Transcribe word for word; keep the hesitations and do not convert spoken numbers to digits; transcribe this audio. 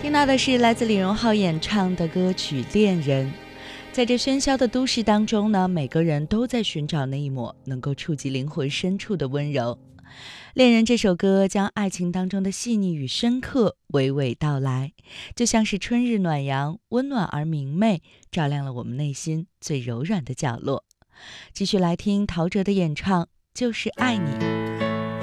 听到的是来自李荣浩演唱的歌曲《恋人》。在这喧嚣的都市当中呢，每个人都在寻找那一抹能够触及灵魂深处的温柔。《恋人》这首歌将爱情当中的细腻与深刻娓娓道来，就像是春日暖阳，温暖而明媚，照亮了我们内心最柔软的角落。继续来听陶喆的演唱《就是爱你》。